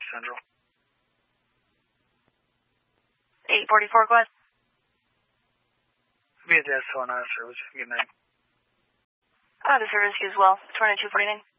Central. 844, go ahead. Be at the S1 service. Good night. The service you as well. 2249.